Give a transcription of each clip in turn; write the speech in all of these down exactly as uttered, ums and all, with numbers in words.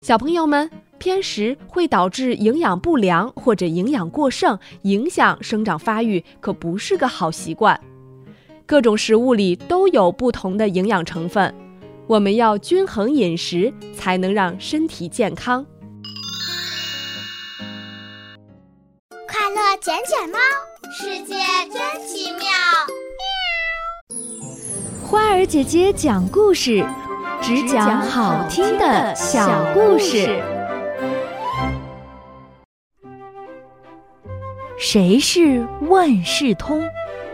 小朋友们，偏食会导致营养不良或者营养过剩，影响生长发育，可不是个好习惯。各种食物里都有不同的营养成分，我们要均衡饮食，才能让身体健康。 快乐捡捡猫，世界真奇妙。 花儿姐姐讲故事，只讲好听的小故事。谁是万事通？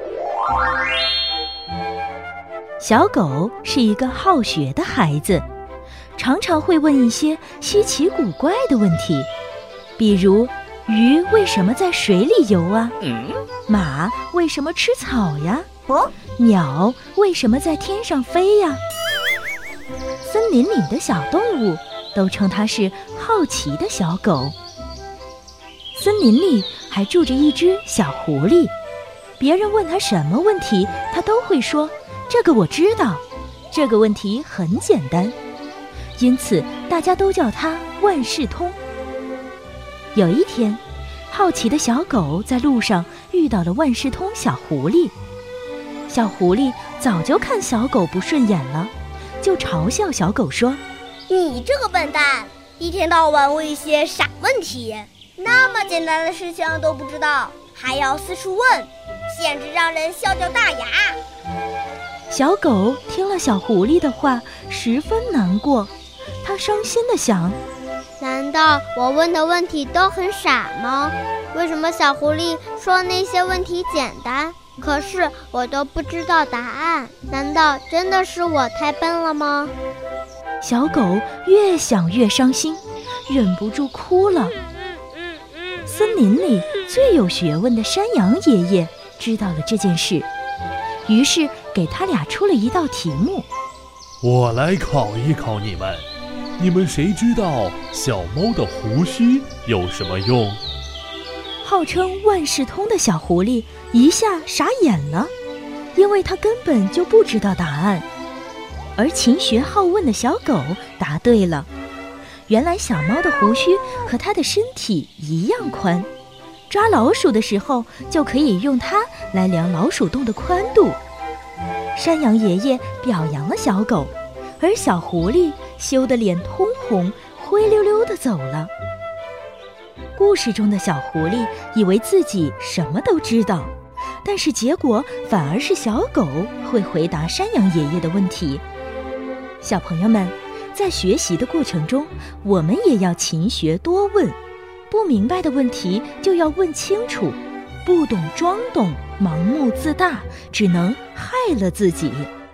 小狗是一个好学的孩子，常常会问一些稀奇古怪的问题，比如鱼为什么在水里游啊？嗯、马为什么吃草呀？哦，鸟为什么在天上飞呀？森林里的小动物都称它是好奇的小狗。森林里还住着一只小狐狸，别人问它什么问题，它都会说这个我知道，这个问题很简单，因此大家都叫它万事通。有一天，好奇的小狗在路上遇到了万事通小狐狸。小狐狸早就看小狗不顺眼了，就嘲笑小狗说： 你这个笨蛋，一天到晚问一些傻问题，那么简单的事情都不知道，还要四处问，简直让人笑掉大牙。 小狗听了小狐狸的话，十分难过，它伤心地想： 难道我问的问题都很傻吗？为什么小狐狸说那些问题简单，可是我都不知道答案？难道真的是我太笨了吗？ 小狗越想越伤心，忍不住哭了。森林里最有学问的山羊爷爷知道了这件事，于是给他俩出了一道题目： 我来考一考你们，你们谁知道小猫的胡须有什么用？ 号称万事通的小狐狸一下傻眼了，因为他根本就不知道答案。而勤学好问的小狗答对了，原来小猫的胡须和它的身体一样宽，抓老鼠的时候就可以用它来量老鼠洞的宽度。山羊爷爷表扬了小狗，而小狐狸羞得脸通红，灰溜溜地走了。故事中的小狐狸以为自己什么都知道，但是结果反而是小狗会回答山羊爷爷的问题。小朋友们，在学习的过程中，我们也要勤学多问，不明白的问题就要问清楚，不懂装懂，盲目自大，只能害了自己。